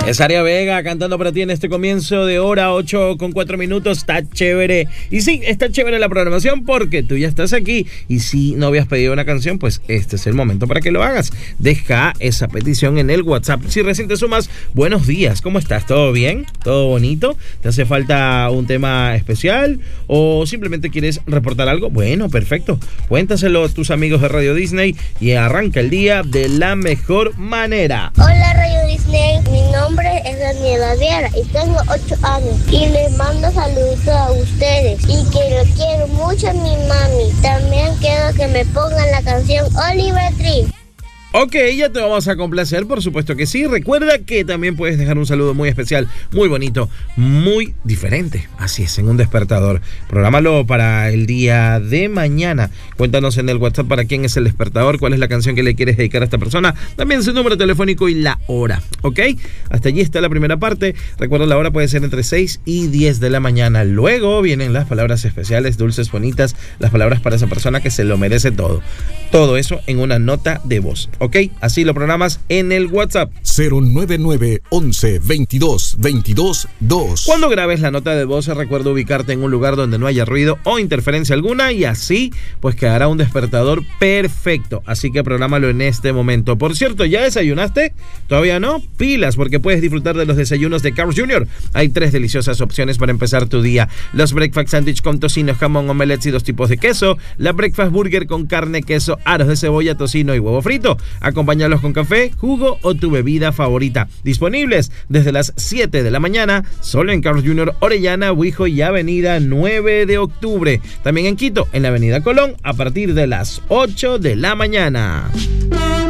Es Aria Vega cantando para ti en este comienzo de hora, 8:04. Está chévere. Y sí, está chévere la programación porque tú ya estás aquí. Y si no habías pedido una canción, pues este es el momento para que lo hagas. Deja esa petición en el WhatsApp. Si recién te sumas, buenos días. ¿Cómo estás? ¿Todo bien? ¿Todo bonito? ¿Te hace falta un tema especial? ¿O simplemente quieres reportar algo? Bueno, perfecto. Cuéntaselo a tus amigos de Radio Disney y arranca el día de la mejor manera. Hola Radio Disney, mi nombre es Daniela Viera y tengo 8 años y les mando saludos a ustedes y que lo quiero mucho a mi mami. También quiero que me pongan la canción Oliver Tree. Ok, ya te vamos a complacer, por supuesto que sí. Recuerda que también puedes dejar un saludo muy especial, muy bonito, muy diferente. Así es, en un despertador. Prográmalo para el día de mañana. Cuéntanos en el WhatsApp para quién es el despertador, cuál es la canción que le quieres dedicar a esta persona, también su número telefónico y la hora, ¿ok? Hasta allí está la primera parte. Recuerda, la hora puede ser entre 6 y 10 de la mañana. Luego vienen las palabras especiales, dulces, bonitas, las palabras para esa persona que se lo merece todo. Todo eso en una nota de voz. ¿Ok? Así lo programas en el WhatsApp. 099 11 22 22 2. Cuando grabes la nota de voz, recuerda ubicarte en un lugar donde no haya ruido o interferencia alguna y así pues quedará un despertador perfecto. Así que prográmalo en este momento. Por cierto, ¿ya desayunaste? ¿Todavía no? Pilas, porque puedes disfrutar de los desayunos de Carl's Jr. Hay 3 deliciosas opciones para empezar tu día. Los Breakfast Sandwich con tocino, jamón, omelets y 2 tipos de queso. La Breakfast Burger con carne, queso, aros de cebolla, tocino y huevo frito. Acompáñalos con café, jugo o tu bebida favorita. Disponibles desde las 7 de la mañana, solo en Carl's Jr., Orellana, Huijo y Avenida 9 de Octubre. También en Quito, en la Avenida Colón, a partir de las 8 de la mañana.